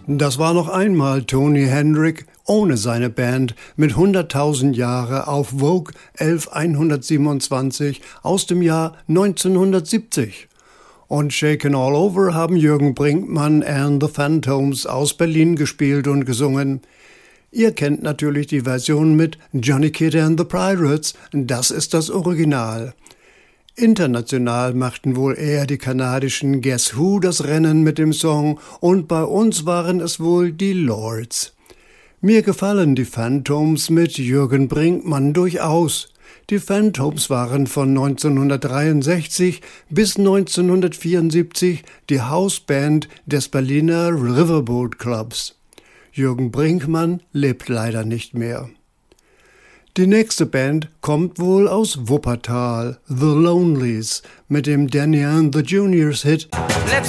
Das war noch einmal Tony Hendrick ohne seine Band mit 100.000 Jahre auf Vogue 11127 aus dem Jahr 1970. Und Shaken All Over haben Jürgen Brinkmann and the Phantoms aus Berlin gespielt und gesungen. Ihr kennt natürlich die Version mit Johnny Kidd and the Pirates, das ist das Original. International machten wohl eher die kanadischen Guess Who das Rennen mit dem Song und bei uns waren es wohl die Lords. Mir gefallen die Phantoms mit Jürgen Brinkmann durchaus. Die Phantoms waren von 1963 bis 1974 die Hausband des Berliner Riverboat Clubs. Jürgen Brinkmann lebt leider nicht mehr. Die nächste Band kommt wohl aus Wuppertal, The Lonelies, mit dem Danny and the Juniors Hit